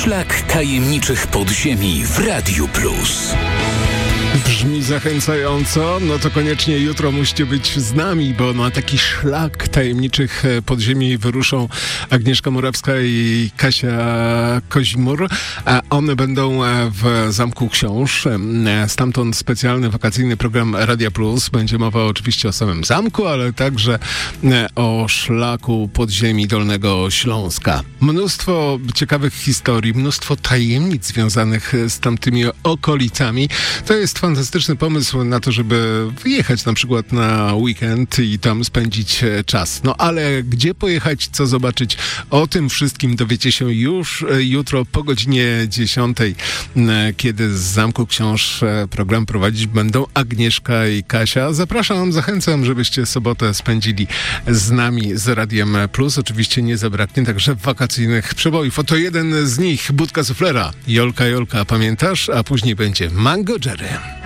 Szlak tajemniczych podziemi w Radiu Plus. Brzmi zachęcająco, no to koniecznie jutro musicie być z nami, bo na taki szlak tajemniczych podziemi wyruszą Agnieszka Morawska i Kasia Kozimur, a one będą w Zamku Książ. Stamtąd specjalny wakacyjny program Radia Plus. Będzie mowa oczywiście o samym zamku, ale także o szlaku podziemi Dolnego Śląska. Mnóstwo ciekawych historii, mnóstwo tajemnic związanych z tamtymi okolicami. To jest fantastyczny pomysł na to, żeby wyjechać na przykład na weekend i tam spędzić czas. No ale gdzie pojechać, co zobaczyć? O tym wszystkim dowiecie się już jutro po godzinie 10, kiedy z Zamku Książ program prowadzić będą Agnieszka i Kasia. Zapraszam, zachęcam, żebyście sobotę spędzili z nami, z Radiem Plus. Oczywiście nie zabraknie także wakacyjnych przebojów. Oto jeden z nich, Budka Suflera. Jolka, Jolka, pamiętasz? A później będzie Mango Jerry.